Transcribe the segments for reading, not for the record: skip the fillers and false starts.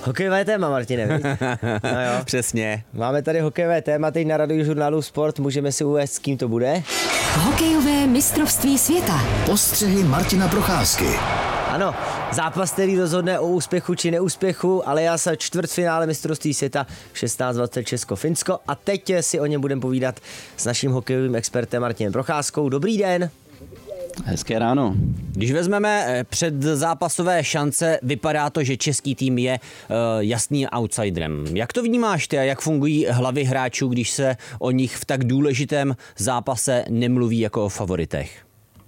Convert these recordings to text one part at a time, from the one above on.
Hokejové téma, Martine. No jo. Přesně. Máme tady hokejové téma, teď na Radiožurnálu Sport, můžeme si uvést, s kým to bude? Hokejové mistrovství světa. Postřehy Martina Procházky. Ano, zápas, který rozhodne o úspěchu či neúspěchu, ale já se čtvrtfinále mistrovství světa 16-20 Česko-Finsko a teď si o něm budeme povídat s naším hokejovým expertem Martinem Procházkou. Dobrý den. Hezké ráno. Když vezmeme předzápasové šance, vypadá to, že český tým je jasným outsiderem. Jak to vnímáš ty a jak fungují hlavy hráčů, když se o nich v tak důležitém zápase nemluví jako o favoritech?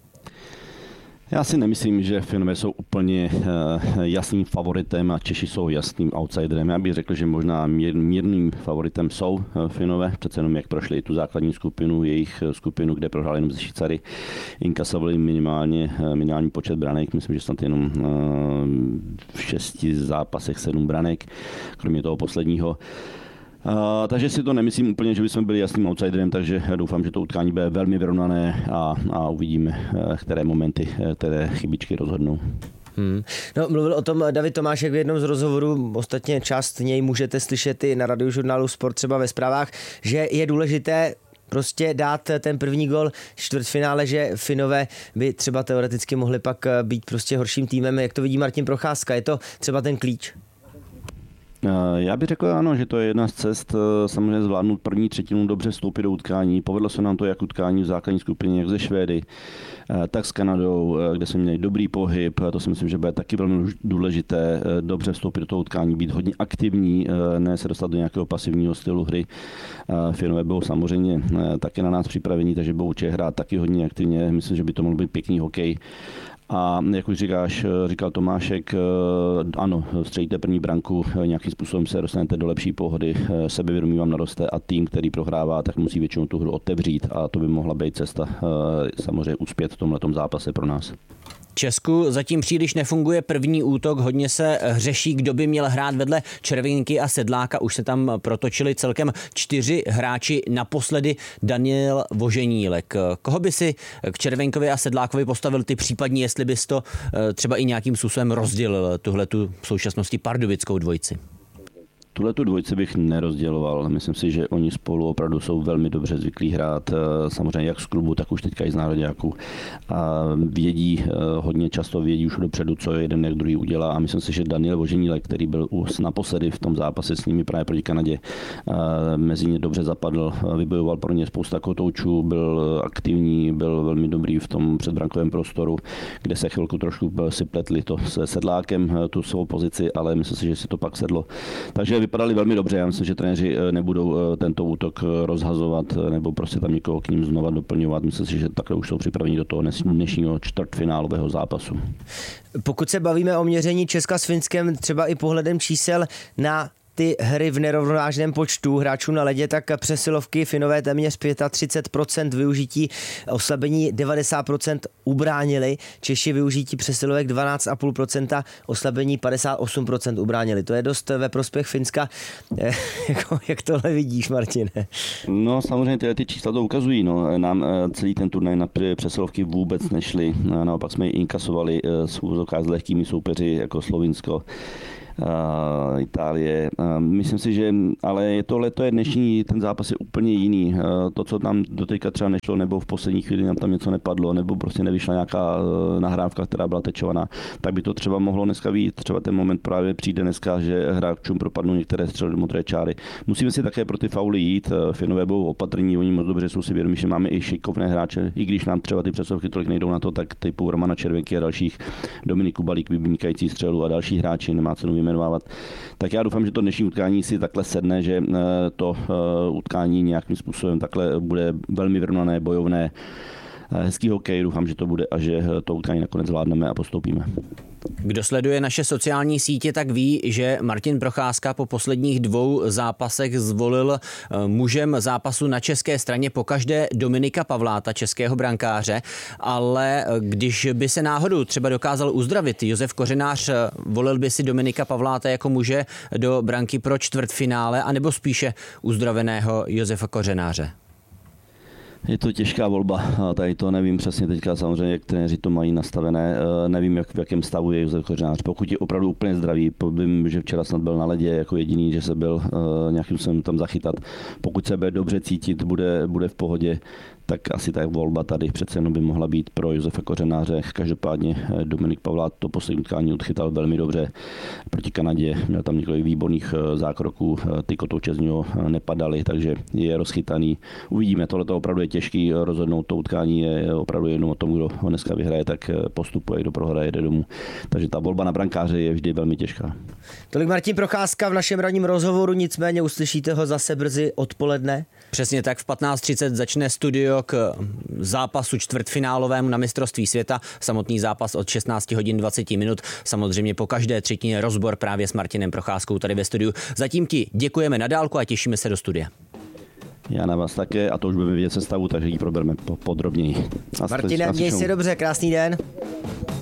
Já si nemyslím, že Finové jsou úplně jasným favoritem a Češi jsou jasným outsiderem. Já bych řekl, že možná mírným favoritem jsou Finové, přece jenom jak prošli tu základní skupinu, jejich skupinu, kde prohráli jenom ze Švýcary, inkasovali minimální počet branek, myslím, že snad jenom v 6 zápasech 7 branek, kromě toho posledního. Takže si to nemyslím úplně, že bychom byli jasným outsiderem, takže doufám, že to utkání bude velmi vyrovnané a uvidíme, které momenty, které chybičky rozhodnou. No, mluvil o tom David Tomášek v jednom z rozhovorů, ostatně část něj můžete slyšet i na Radiožurnálu Sport třeba ve zprávách, že je důležité prostě dát ten první gol čtvrtfinále, že Finové by třeba teoreticky mohli pak být prostě horším týmem. Jak to vidí Martin Procházka? Je to třeba ten klíč? Já bych řekl ano, že to je jedna z cest, samozřejmě zvládnout první třetinu, dobře vstoupit do utkání. Povedlo se nám to jak utkání v základní skupině, jak ze Švédy, tak s Kanadou, kde jsme měli dobrý pohyb. To si myslím, že bude taky velmi důležité, dobře vstoupit do toho utkání, být hodně aktivní, ne se dostat do nějakého pasivního stylu hry. Finové budou samozřejmě taky na nás připravení, takže budou určitě hrát taky hodně aktivně. Myslím, že by to mohl být pěkný hokej. A jak už říkal Tomášek, ano, střelíte první branku, nějakým způsobem se dostanete do lepší pohody, sebevědomí vám naroste a tým, který prohrává, tak musí většinou tu hru otevřít a to by mohla být cesta samozřejmě uspět v tomhletom zápase pro nás. Česku zatím příliš nefunguje první útok, hodně se řeší, kdo by měl hrát vedle Červenky a Sedláka. Už se tam protočili celkem 4 hráči, naposledy Daniel Voženílek. Koho by si k Červenkovi a Sedlákovi postavil ty, případně jestli bys to třeba i nějakým způsobem rozdělil, tuhletu v současnosti pardubickou dvojici? Tuhletu dvojici bych nerozděloval. Myslím si, že oni spolu opravdu jsou velmi dobře zvyklí hrát, samozřejmě jak z klubu, tak už teďka i z nároďáků. A hodně často vědí už dopředu, co jeden jak druhý udělá. A myslím si, že Daniel Voženílek, který byl naposledy v tom zápase s nimi právě proti Kanadě, mezi ně dobře zapadl, vybojoval pro ně spousta kotoučů, byl aktivní, byl velmi dobrý v tom předbrankovém prostoru, kde se chvilku trošku si pletli to se Sedlákem, tu svou pozici, ale myslím si, že si to pak sedlo. Takže vypadali velmi dobře. Já myslím, že trenéři nebudou tento útok rozhazovat nebo prostě tam někoho k ním znova doplňovat. Myslím si, že takhle už jsou připraveni do toho dnešního čtvrtfinálového zápasu. Pokud se bavíme o měření Česka s Finskem, třeba i pohledem čísel na ty hry v nerovnovážném počtu hráčů na ledě, tak přesilovky Finové téměř 35% využití, oslabení 90% ubránili, Češi využití přesilovek 12,5%, oslabení 58% ubránili. To je dost ve prospěch Finska. Jak tohle vidíš, Martine? No samozřejmě ty čísla to ukazují. No. Nám celý ten turnaj na přesilovky vůbec nešli. Naopak jsme ji inkasovali s lehkými soupeři jako Slovinsko, Itálie. Myslím si, že ale tohle je dnešní, ten zápas je úplně jiný. To, co nám doteďka třeba nešlo, nebo v poslední chvíli nám tam něco nepadlo, nebo prostě nevyšla nějaká nahrávka, která byla tečovaná, tak by to třeba mohlo dneska být. Třeba ten moment právě přijde dneska, že hráčům propadnou některé střely do modré čáry. Musíme si také pro ty fauly jít. Finové budou opatrní, oni moc dobře jsou si vědomí, že máme i šikovné hráče, i když nám třeba ty přesilovky tolik nejdou na to, tak typu Romana Červenky a dalších, Dominiku Balík, vynikající střelu a další hráči, nemá cenu vyjmenovat. Tak já doufám, že to dnešní utkání si takhle sedne, že to utkání nějakým způsobem takhle bude velmi vyrovnané, bojovné, hezký hokej. Doufám, že to bude a že to utkání nakonec zvládneme a postoupíme. Kdo sleduje naše sociální sítě, tak ví, že Martin Procházka po posledních 2 zápasech zvolil mužem zápasu na české straně pokaždé Dominika Pavláta, českého brankáře, ale když by se náhodou třeba dokázal uzdravit Josef Kořenář, volil by si Dominika Pavláta jako muže do branky pro čtvrtfinále, anebo spíše uzdraveného Josefa Kořenáře? Je to těžká volba, tady to nevím přesně teďka, samozřejmě jak trenéři to mají nastavené, nevím v jakém stavu je Josef Kořenář. Pokud je opravdu úplně zdravý, vím, že včera snad byl na ledě jako jediný, že se byl nějakým způsobem tam zachytat. Pokud se bude dobře cítit, bude v pohodě, tak asi ta volba tady přece jenom by mohla být pro Josefa Kořenáře. Každopádně Dominik Pavlát to poslední utkání odchytal velmi dobře proti Kanadě. Měl tam několik výborných zákroků, ty kotouče z něho nepadaly, takže je rozchytaný. Uvidíme, tohle to opravdu je těžký rozhodnout, to utkání je opravdu jenom o tom, kdo ho dneska vyhraje, tak postupuje, kdo prohraje, jde domů. Takže ta volba na brankáře je vždy velmi těžká. Tolik Martin Procházka v našem ranním rozhovoru, nicméně uslyšíte ho zase brzy odpoledne. Přesně tak, v 15:30 začne studio k zápasu čtvrtfinálovému na mistrovství světa. Samotný zápas od 16 hodin 20 minut. Samozřejmě po každé třetině rozbor právě s Martinem Procházkou tady ve studiu. Zatím ti děkujeme na dálku a těšíme se do studia. Já na vás také a to už budeme vidět sestavu, takže ji probereme podrobněji. Martine, měj si dobře, krásný den.